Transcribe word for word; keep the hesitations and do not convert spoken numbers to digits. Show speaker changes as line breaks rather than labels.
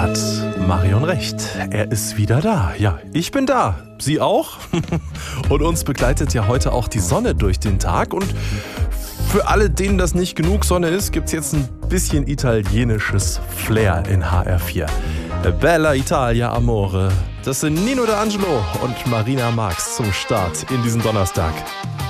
hat Marion recht. Er ist wieder da. Ja, ich bin da. Sie auch? Und uns begleitet ja heute auch die Sonne durch den Tag. Und für alle, denen das nicht genug Sonne ist, gibt's jetzt ein bisschen italienisches Flair in H R vier. Bella Italia Amore. Das sind Nino D'Angelo und Marina Marx zum Start in diesen Donnerstag.